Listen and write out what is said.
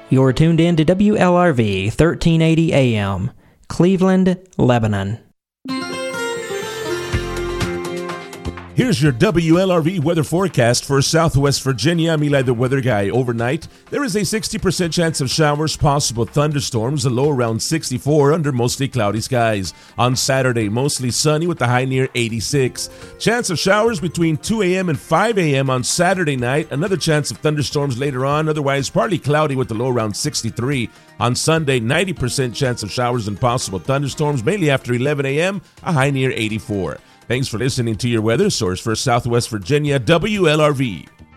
You're tuned in to WLRV 1380 AM, Cleveland, Lebanon. Here's your WLRV weather forecast for Southwest Virginia. I'm Eli, the weather guy. Overnight, there is a 60% chance of showers, possible thunderstorms, a low around 64 under mostly cloudy skies. On Saturday, mostly sunny with a high near 86. Chance of showers between 2 a.m. and 5 a.m. on Saturday night. Another chance of thunderstorms later on, otherwise partly cloudy with a low around 63. On Sunday, 90% chance of showers and possible thunderstorms, mainly after 11 a.m., a high near 84. Thanks for listening to your weather source for Southwest Virginia, WLRV.